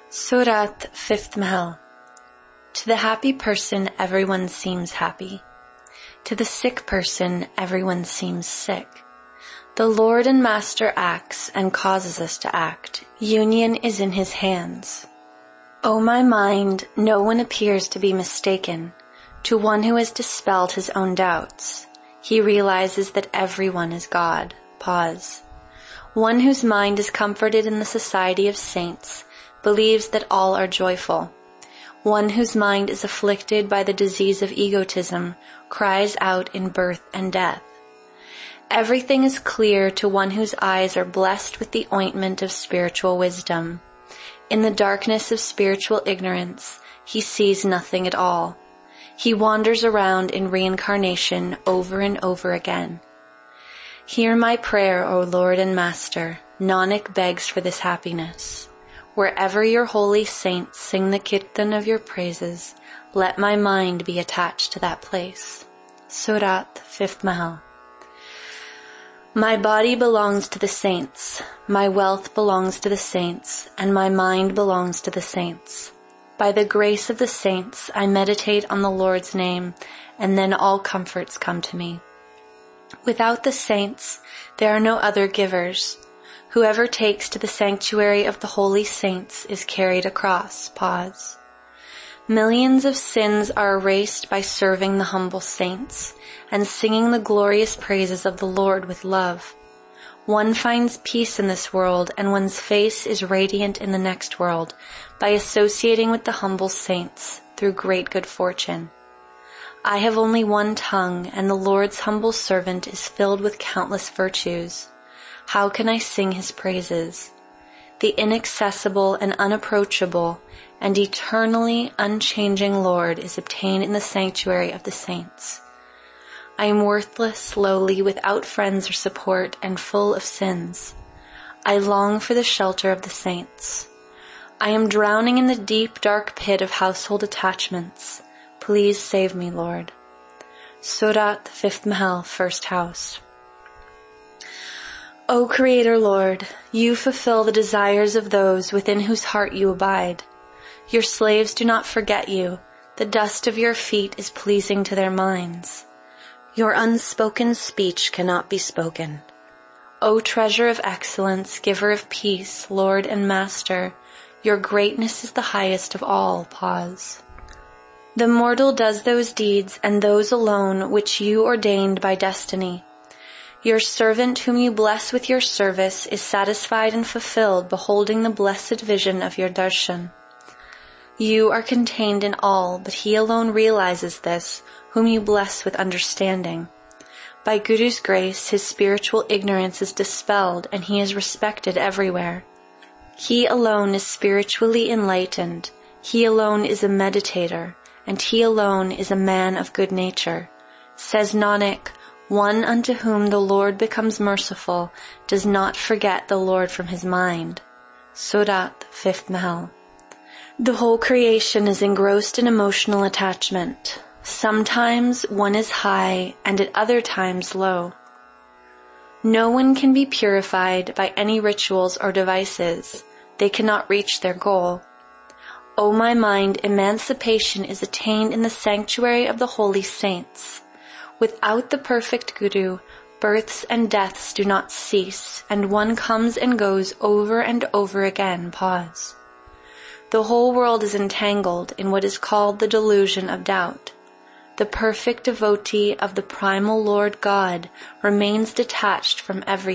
Surat, 5th Mahal. To the happy person, everyone seems happy. To the sick person, everyone seems sick. The Lord and Master acts and causes us to act. Union is in his hands. O my mind, no one appears to be mistaken. To one who has dispelled his own doubts, he realizes that everyone is God. Pause. One whose mind is comforted in the society of saints believes that all are joyful. One whose mind is afflicted by the disease of egotism cries out in birth and death. Everything is clear to one whose eyes are blessed with the ointment of spiritual wisdom. In the darkness of spiritual ignorance, he sees nothing at all. He wanders around in reincarnation over and over again. Hear my prayer, O Lord and Master. Nanak begs for this happiness. Wherever your holy saints sing the kirtan of your praises, let my mind be attached to that place. Surat, 5th Mahal. My body belongs to the saints, my wealth belongs to the saints, and my mind belongs to the saints. By the grace of the saints, I meditate on the Lord's name, and then all comforts come to me. Without the saints, there are no other givers. Whoever takes to the sanctuary of the holy saints is carried across. Pause. Millions of sins are erased by serving the humble saints and singing the glorious praises of the Lord with love. One finds peace in this world, and one's face is radiant in the next world by associating with the humble saints through great good fortune. I have only one tongue, and the Lord's humble servant is filled with countless virtues. How can I sing his praises? The inaccessible and unapproachable and eternally unchanging Lord is obtained in the sanctuary of the saints. I am worthless, lowly, without friends or support, and full of sins. I long for the shelter of the saints. I am drowning in the deep, dark pit of household attachments. Please save me, Lord. Surat, 5th Mahal, 1st House. O Creator Lord, you fulfill the desires of those within whose heart you abide. Your slaves do not forget you. The dust of your feet is pleasing to their minds. Your unspoken speech cannot be spoken. O treasure of excellence, giver of peace, Lord and Master, your greatness is the highest of all. Pause. The mortal does those deeds and those alone which you ordained by destiny. Your servant whom you bless with your service is satisfied and fulfilled beholding the blessed vision of your darshan. You are contained in all, but he alone realizes this, whom you bless with understanding. By Guru's grace, his spiritual ignorance is dispelled and he is respected everywhere. He alone is spiritually enlightened. He alone is a meditator, and he alone is a man of good nature. Says Nanak, one unto whom the Lord becomes merciful does not forget the Lord from his mind. Surat, 5th Mahal. The whole creation is engrossed in emotional attachment. Sometimes one is high and at other times low. No one can be purified by any rituals or devices. They cannot reach their goal. O my mind, emancipation is attained in the sanctuary of the holy saints. Without the perfect Guru, births and deaths do not cease, and one comes and goes over and over again. Pause. The whole world is entangled in what is called the delusion of doubt. The perfect devotee of the primal Lord God remains detached from everything.